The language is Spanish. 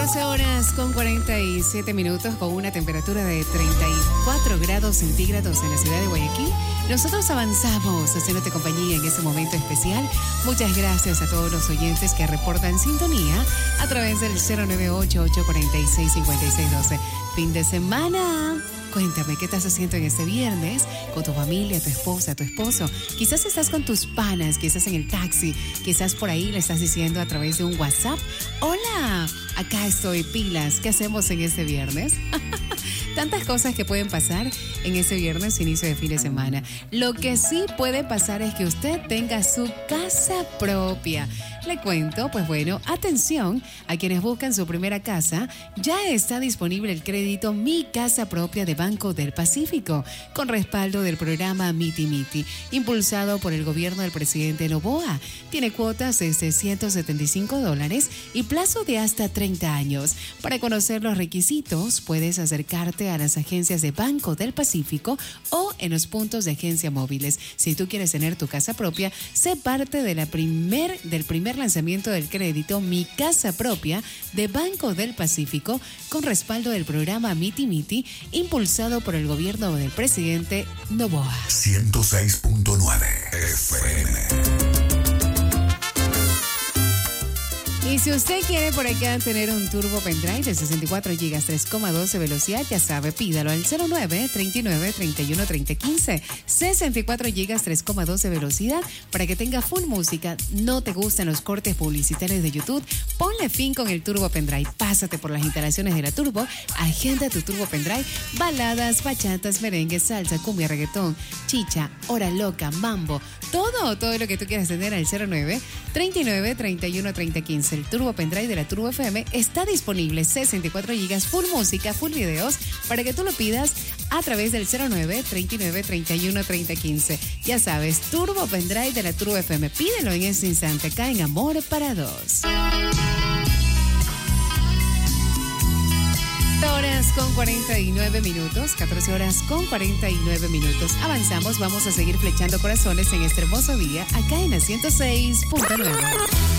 14 horas con 47 minutos con una temperatura de 34 grados centígrados en la ciudad de Guayaquil. Nosotros avanzamos haciéndote compañía en ese momento especial. Muchas gracias a todos los oyentes que reportan sintonía a través del 098-846-5612. Fin de semana. Cuéntame, ¿qué estás haciendo en este viernes? Con tu familia, tu esposa, tu esposo. Quizás estás con tus panas, quizás en el taxi, quizás por ahí le estás diciendo a través de un WhatsApp: hola, acá estoy, pilas. ¿Qué hacemos en este viernes? Tantas cosas que pueden pasar en ese viernes, inicio de fin de semana. Lo que sí puede pasar es que usted tenga su casa propia. Le cuento, pues bueno, atención a quienes buscan su primera casa. Ya está disponible el crédito Mi Casa Propia de Banco del Pacífico, con respaldo del programa Miti Miti, impulsado por el gobierno del presidente Noboa. Tiene cuotas desde $175 y plazo de hasta 30 años. Para conocer los requisitos, puedes acercarte a las agencias de Banco del Pacífico o en los puntos de agencia móviles. Si tú quieres tener tu casa propia, sé parte de del primer lanzamiento del crédito Mi Casa Propia de Banco del Pacífico, con respaldo del programa Miti Miti, impulsado por el gobierno del presidente Noboa. 106.9 FM. Y si usted quiere por acá tener un turbo pendrive de 64 GB, 3,12 velocidad, ya sabe, pídalo al 09-39-31-3015. 64 GB, 3,12 velocidad, para que tenga full música. No te gustan los cortes publicitarios de YouTube, ponle fin con el turbo pendrive. Pásate por las instalaciones de la Turbo, agenda tu turbo pendrive, baladas, bachatas, merengue, salsa, cumbia, reggaetón, chicha, hora loca, mambo, todo lo que tú quieras tener al 09-39-31-3015. El turbo pendrive de la Turbo FM está disponible, 64 GB, full música, full videos, para que tú lo pidas a través del 09-39-31-3015. Ya sabes, turbo pendrive de la Turbo FM. Pídelo en ese instante acá en Amor para Dos. Horas con 49 minutos, 14 horas con 49 minutos. Avanzamos, vamos a seguir flechando corazones en este hermoso día acá en la 106.9.